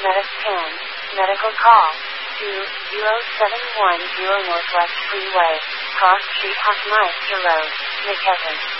Medicpan, medical call, 20710 Northwest Freeway, Cross Street Hoffmeister Road, McKesson.